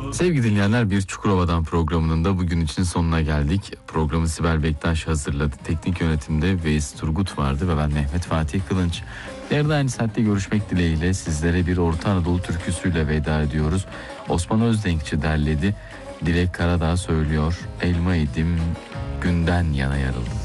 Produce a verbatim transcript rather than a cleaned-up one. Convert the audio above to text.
Sevgili dinleyenler, bir Çukurova'dan programının da bugün için sonuna geldik. Programı Sibel Bektaş hazırladı. Teknik yönetimde Veys Turgut vardı ve ben Mehmet Fatih Kılınç. Yarın aynı saatte görüşmek dileğiyle sizlere bir Orta Anadolu türküsüyle veda ediyoruz. Osman Özdenkçi derledi. Dilek Karadağ söylüyor. Elma idim günden yana yarıldı.